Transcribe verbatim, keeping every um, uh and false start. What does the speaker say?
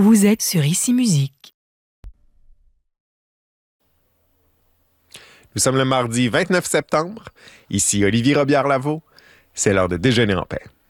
Vous êtes sur Ici Musique. Nous sommes le mardi vingt-neuf septembre. Ici Olivier Robillard-Lavaux. C'est l'heure de déjeuner en paix.